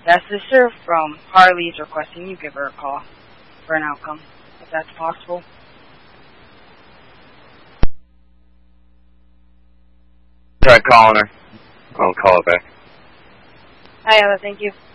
That sister from Harley is requesting you give her a call for an outcome, if that's possible. Try calling her. I'll call her back. Hi, Ella, thank you.